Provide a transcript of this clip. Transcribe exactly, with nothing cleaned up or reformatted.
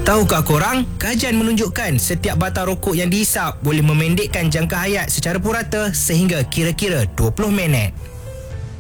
Tahukah korang, kajian menunjukkan setiap batang rokok yang dihisap boleh memendekkan jangka hayat secara purata sehingga kira-kira dua puluh minit.